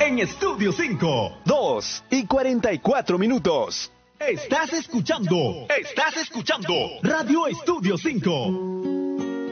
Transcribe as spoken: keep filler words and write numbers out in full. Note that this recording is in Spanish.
en Estudio cinco. dos y cuarenta y cuatro minutos. Estás escuchando, estás escuchando Radio Estudio cinco.